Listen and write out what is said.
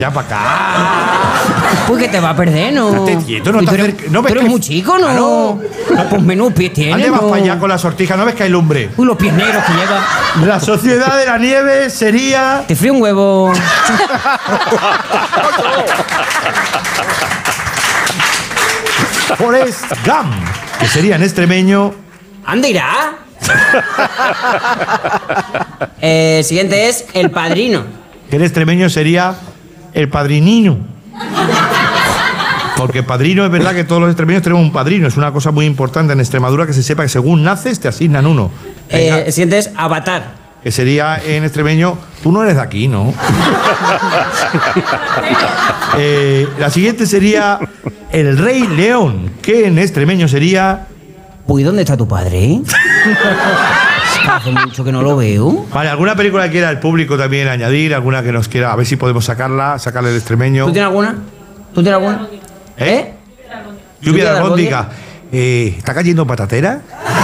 Ya para acá. Pues que te va a perder, ¿no? Estate quieto, no te acerques. No ves pero que- es muy chico, ¿no? Claro. Pues menudos pies tiene, ¿Dónde vas ¿no? para allá con la sortija? ¿No ves que hay lumbre? Uy, los pies negros que lleva. La sociedad de la nieve sería... Te frío un huevo. Forrest Gump, que sería en extremeño... ¿Anda irá? Siguiente es El Padrino. Que en extremeño sería el padrinino. Porque padrino es verdad que todos los extremeños tenemos un padrino. Es una cosa muy importante en Extremadura que se sepa que según naces te asignan uno. Venga, Siguiente es Avatar. que sería en extremeño, tú no eres de aquí, ¿no? La siguiente sería el Rey León, que en extremeño sería... Uy, ¿dónde está tu padre? Hace mucho que no lo veo. Vale, ¿alguna película que quiera el público también añadir? ¿Alguna que nos quiera? A ver si podemos sacarle el extremeño. ¿Tú tienes alguna? ¿Tú tienes alguna? ¿Eh? Lluvia de albóndiga. ¿Está cayendo patatera?